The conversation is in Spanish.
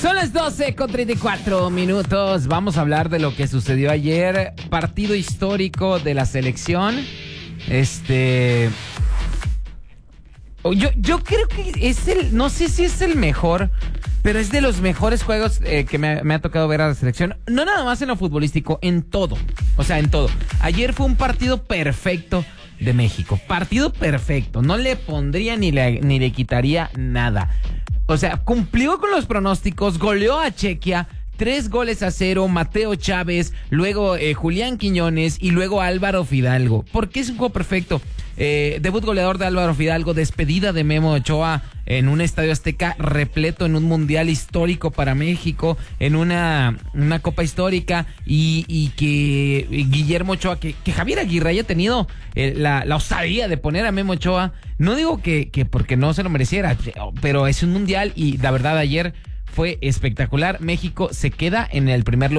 Son las 12:34. Vamos a hablar de lo que sucedió ayer. Partido histórico de la selección. Yo creo que es no sé si es el mejor, pero es de los mejores juegos que me ha tocado ver a la selección. No nada más en lo futbolístico, en todo. O sea, en todo. Ayer fue un partido perfecto de México. Partido perfecto. No le pondría ni le quitaría nada. O sea, cumplió con los pronósticos, goleó a Chequia, 3-0, Mateo Chávez, luego Julián Quiñones y luego Álvaro Fidalgo. ¿Por qué es un juego perfecto? Debut goleador de Álvaro Fidalgo, despedida de Memo Ochoa en un estadio Azteca repleto, en un mundial histórico para México, en una copa histórica, y que Guillermo Ochoa, que Javier Aguirre haya tenido la osadía de poner a Memo Ochoa. No digo que porque no se lo mereciera, pero es un mundial y la verdad ayer fue espectacular. México se queda en el primer lugar.